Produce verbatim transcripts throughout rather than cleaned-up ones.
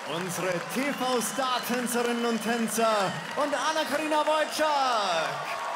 Unsere T V-Star-Tänzerinnen und Tänzer und Anna-Karina Wojcik.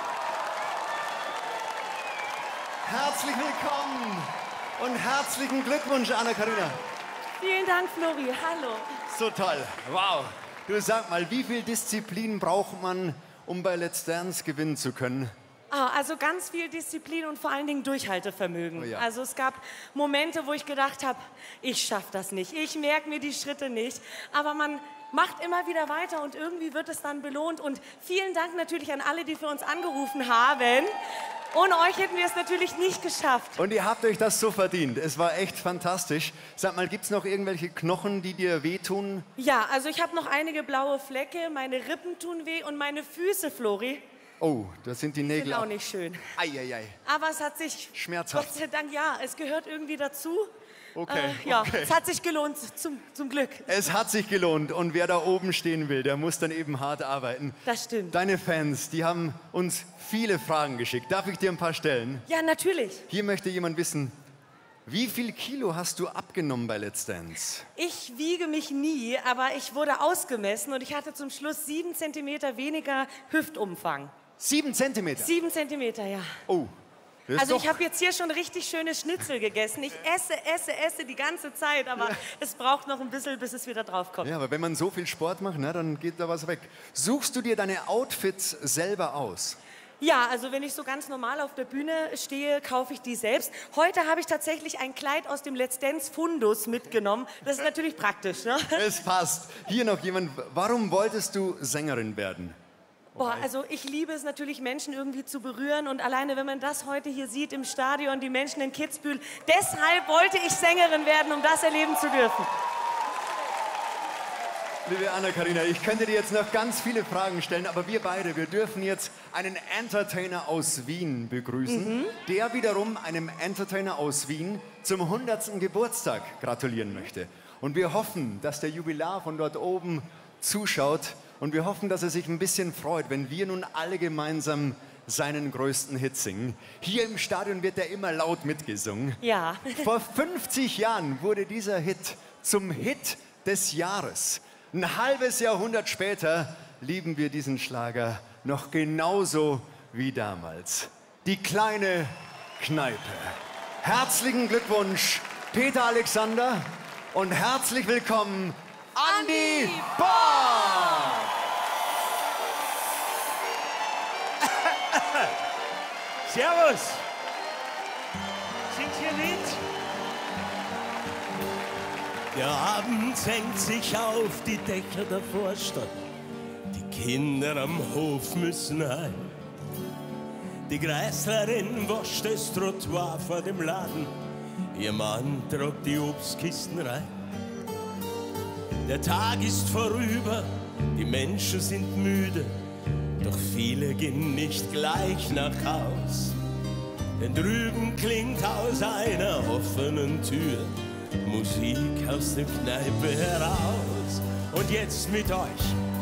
Herzlich willkommen und herzlichen Glückwunsch, Anna-Karina. Vielen Dank, Flori. Hallo. So toll. Wow. Du, sag mal, wie viel Disziplin braucht man, um bei Let's Dance gewinnen zu können? Ah, also ganz viel Disziplin und vor allen Dingen Durchhaltevermögen. Oh ja. Also es gab Momente, wo ich gedacht habe, ich schaffe das nicht, ich merke mir die Schritte nicht. Aber man macht immer wieder weiter und irgendwie wird es dann belohnt. Und vielen Dank natürlich an alle, die für uns angerufen haben. Ohne euch hätten wir es natürlich nicht geschafft. Und ihr habt euch das so verdient. Es war echt fantastisch. Sag mal, gibt es noch irgendwelche Knochen, die dir wehtun? Ja, also ich habe noch einige blaue Flecke, meine Rippen tun weh und meine Füße, Flori. Oh, das sind die Nägel. Sind auch nicht schön. Eieiei. Aber es hat sich, Schmerzhaft. Gott sei Dank, ja, es gehört irgendwie dazu. Okay, äh, ja, okay. Es hat sich gelohnt, zum, zum Glück. Es hat sich gelohnt und wer da oben stehen will, der muss dann eben hart arbeiten. Das stimmt. Deine Fans, die haben uns viele Fragen geschickt. Darf ich dir ein paar stellen? Ja, natürlich. Hier möchte jemand wissen, wie viel Kilo hast du abgenommen bei Let's Dance? Ich wiege mich nie, aber ich wurde ausgemessen und ich hatte zum Schluss sieben Zentimeter weniger Hüftumfang. Sieben Zentimeter? Sieben Zentimeter, ja. Oh. Das ist Also doch ich habe jetzt hier schon richtig schöne Schnitzel gegessen. Ich esse, esse, esse die ganze Zeit, aber ja. Es braucht noch ein bisschen, bis es wieder drauf kommt. Ja, aber wenn man so viel Sport macht, na, dann geht da was weg. Suchst du dir deine Outfits selber aus? Ja, also wenn ich so ganz normal auf der Bühne stehe, kaufe ich die selbst. Heute habe ich tatsächlich ein Kleid aus dem Let's Dance Fundus mitgenommen. Das ist natürlich praktisch, ne? Es passt. Hier noch jemand. Warum wolltest du Sängerin werden? Boah, also ich liebe es natürlich, Menschen irgendwie zu berühren. Und alleine, wenn man das heute hier sieht im Stadion, die Menschen in Kitzbühel, deshalb wollte ich Sängerin werden, um das erleben zu dürfen. Liebe Anna-Karina, ich könnte dir jetzt noch ganz viele Fragen stellen, aber wir beide, wir dürfen jetzt einen Entertainer aus Wien begrüßen, mhm. der wiederum einem Entertainer aus Wien zum hundertsten Geburtstag gratulieren möchte. Und wir hoffen, dass der Jubilar von dort oben zuschaut und wir hoffen, dass er sich ein bisschen freut, wenn wir nun alle gemeinsam seinen größten Hit singen. Hier im Stadion wird er immer laut mitgesungen. Ja. Vor fünfzig Jahren wurde dieser Hit zum Hit des Jahres. Ein halbes Jahrhundert später lieben wir diesen Schlager noch genauso wie damals. Die kleine Kneipe. Herzlichen Glückwunsch, Peter Alexander, und herzlich willkommen, Andy Borg! Servus! Singt ihr mit? Der Abend senkt sich auf die Dächer der Vorstadt. Die Kinder am Hof müssen heim. Die Greislerin wascht das Trottoir vor dem Laden. Ihr Mann tragt die Obstkisten rein. Der Tag ist vorüber, die Menschen sind müde. Doch viele gehen nicht gleich nach Haus. Denn drüben klingt aus einer offenen Tür Musik aus der Kneipe heraus. Und jetzt mit euch